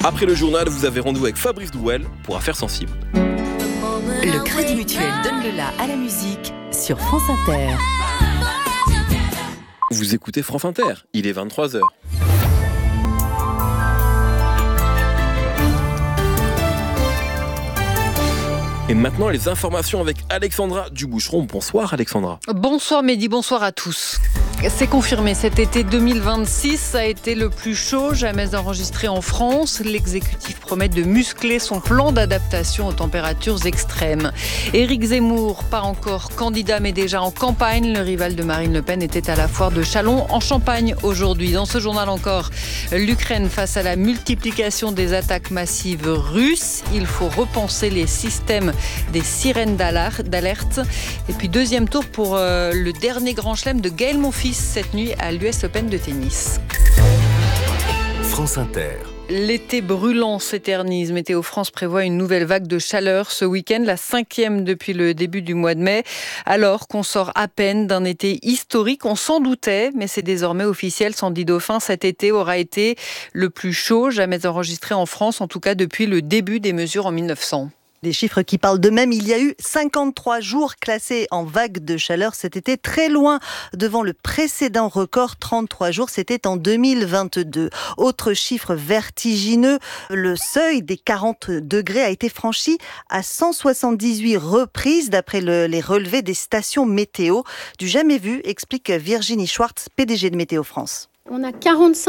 Après le journal, vous avez rendez-vous avec Fabrice Douel pour Affaires sensibles. Le Crédit Mutuel donne le la à la musique sur France Inter. Vous écoutez France Inter, il est 23h. Et maintenant, les informations avec Alexandra Duboucheron. Bonsoir Alexandra. Bonsoir Mehdi, bonsoir à tous. C'est confirmé, cet été 2026 a été le plus chaud jamais enregistré en France. L'exécutif promet de muscler son plan d'adaptation aux températures extrêmes. Éric Zemmour, pas encore candidat mais déjà en campagne. Le rival de Marine Le Pen était à la foire de Châlons en Champagne aujourd'hui. Dans ce journal encore, l'Ukraine face à la multiplication des attaques massives russes. Il faut repenser les systèmes des sirènes d'alerte. Et puis deuxième tour pour le dernier grand chelem de Gaël Monfils cette nuit à l'US Open de tennis. France Inter. L'été brûlant s'éternise. Météo France prévoit une nouvelle vague de chaleur ce week-end, la 5e depuis le début du mois de mai. Alors qu'on sort à peine d'un été historique, on s'en doutait, mais c'est désormais officiel. Sandy Dauphin, cet été aura été le plus chaud jamais enregistré en France, en tout cas depuis le début des mesures en 1900. Des chiffres qui parlent d'eux-mêmes. Il y a eu 53 jours classés en vague de chaleur cet été, très loin devant le précédent record, 33 jours, c'était en 2022. Autre chiffre vertigineux, le seuil des 40 degrés a été franchi à 178 reprises d'après les relevés des stations météo. Du jamais vu, explique Virginie Schwartz, PDG de Météo France. On a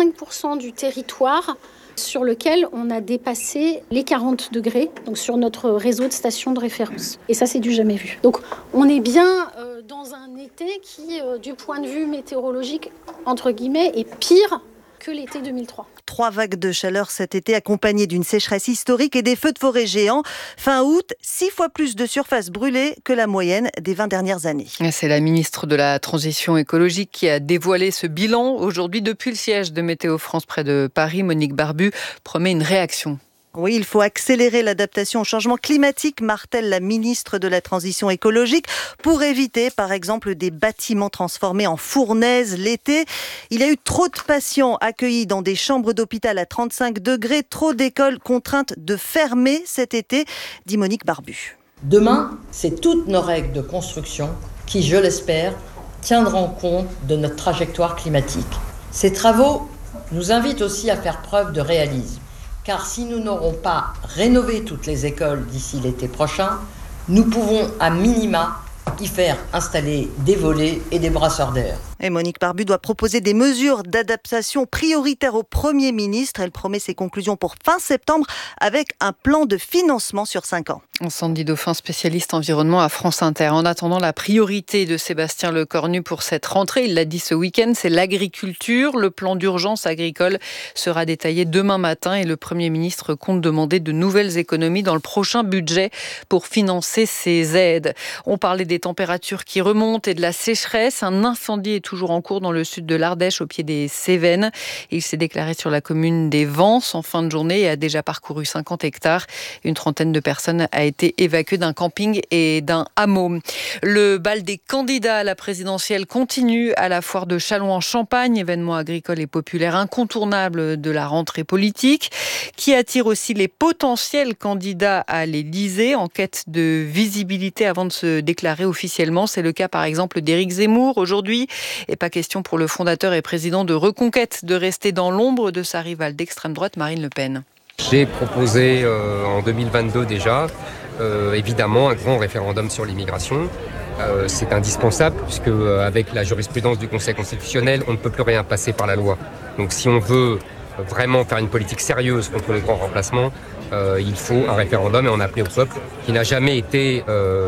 45% du territoire sur lequel on a dépassé les 40 degrés, donc sur notre réseau de stations de référence. Et ça, c'est du jamais vu. Donc, on est bien dans un été qui, du point de vue météorologique, entre guillemets, est pire que l'été 2003. 3 vagues de chaleur cet été accompagnées d'une sécheresse historique et des feux de forêt géants. Fin août, 6 fois plus de surface brûlée que la moyenne des 20 dernières années. C'est la ministre de la Transition écologique qui a dévoilé ce bilan. Aujourd'hui, depuis le siège de Météo France près de Paris, Monique Barbu promet une réaction. Oui, il faut accélérer l'adaptation au changement climatique, martèle la ministre de la Transition écologique, pour éviter, par exemple, des bâtiments transformés en fournaises l'été. Il y a eu trop de patients accueillis dans des chambres d'hôpital à 35 degrés, trop d'écoles contraintes de fermer cet été, dit Monique Barbu. Demain, c'est toutes nos règles de construction qui, je l'espère, tiendront compte de notre trajectoire climatique. Ces travaux nous invitent aussi à faire preuve de réalisme. Car si nous n'aurons pas rénové toutes les écoles d'ici l'été prochain, nous pouvons à minima y faire installer des volets et des brasseurs d'air. Et Monique Barbu doit proposer des mesures d'adaptation prioritaires au Premier ministre. Elle promet ses conclusions pour fin septembre avec un plan de financement sur 5 ans. Sandy Dauphin, spécialiste environnement à France Inter. En attendant, la priorité de Sébastien Lecornu pour cette rentrée, il l'a dit ce week-end, c'est l'agriculture. Le plan d'urgence agricole sera détaillé demain matin et le Premier ministre compte demander de nouvelles économies dans le prochain budget pour financer ces aides. On parlait des températures qui remontent et de la sécheresse. Un incendie est toujours en cours dans le sud de l'Ardèche, au pied des Cévennes. Il s'est déclaré sur la commune des Vences en fin de journée et a déjà parcouru 50 hectares. Une trentaine de personnes a été évacuée d'un camping et d'un hameau. Le bal des candidats à la présidentielle continue à la foire de Châlons en Champagne, événement agricole et populaire incontournable de la rentrée politique, qui attire aussi les potentiels candidats à l'Élysée en quête de visibilité avant de se déclarer officiellement. C'est le cas par exemple d'Éric Zemmour aujourd'hui. Et pas question pour le fondateur et président de Reconquête de rester dans l'ombre de sa rivale d'extrême droite, Marine Le Pen. J'ai proposé en 2022 déjà, évidemment, un grand référendum sur l'immigration. C'est indispensable puisque avec la jurisprudence du Conseil constitutionnel, on ne peut plus rien passer par la loi. Donc si on veut vraiment faire une politique sérieuse contre les grands remplacements, il faut un référendum et on a appelé au peuple qui n'a jamais été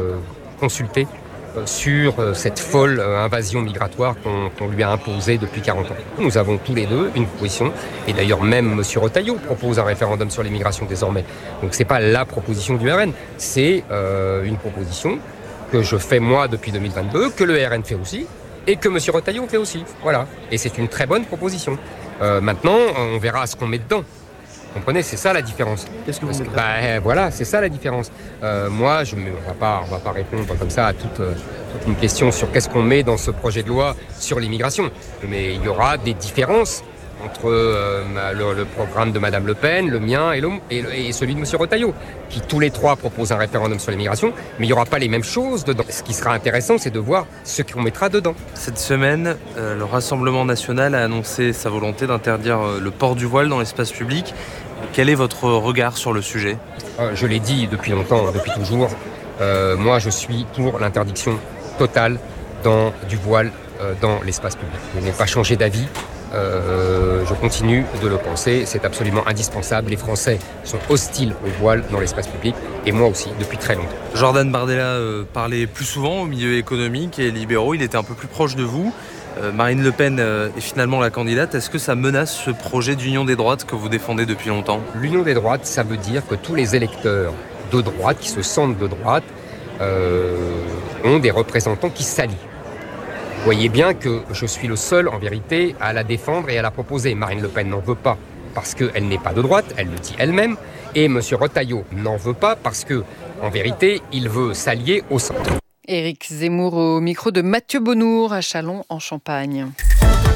consulté sur cette folle invasion migratoire qu'on lui a imposée depuis 40 ans. Nous avons tous les deux une proposition, et d'ailleurs même M. Retailleau propose un référendum sur l'immigration désormais. Donc c'est pas la proposition du RN, c'est une proposition que je fais moi depuis 2022, que le RN fait aussi, et que M. Retailleau fait aussi. Voilà. Et c'est une très bonne proposition. Maintenant, on verra ce qu'on met dedans. Vous comprenez, c'est ça la différence. Qu'est-ce que vous mettez ? Voilà, c'est ça la différence. Moi, on va pas répondre comme ça à toute une question sur qu'est-ce qu'on met dans ce projet de loi sur l'immigration. Mais il y aura des différences entre le programme de Madame Le Pen, le mien et celui de M. Retailleau, qui tous les trois proposent un référendum sur l'immigration, mais il n'y aura pas les mêmes choses dedans. Ce qui sera intéressant, c'est de voir ce qu'on mettra dedans. Cette semaine, le Rassemblement national a annoncé sa volonté d'interdire le port du voile dans l'espace public. Quel est votre regard sur le sujet ? Je l'ai dit depuis longtemps, depuis toujours. Moi, je suis pour l'interdiction totale du voile dans l'espace public. Je n'ai pas changé d'avis. Je continue de le penser. C'est absolument indispensable. Les Français sont hostiles au voile dans l'espace public. Et moi aussi, depuis très longtemps. Jordan Bardella parlait plus souvent au milieu économique et libéraux. Il était un peu plus proche de vous. Marine Le Pen est finalement la candidate. Est-ce que ça menace ce projet d'union des droites que vous défendez depuis longtemps ? L'union des droites, ça veut dire que tous les électeurs de droite, qui se sentent de droite, ont des représentants qui s'allient. Vous voyez bien que je suis le seul, en vérité, à la défendre et à la proposer. Marine Le Pen n'en veut pas parce qu'elle n'est pas de droite, elle le dit elle-même. Et M. Retailleau n'en veut pas parce que, en vérité, il veut s'allier au centre. Éric Zemmour au micro de Mathieu Bonnour à Châlons en Champagne.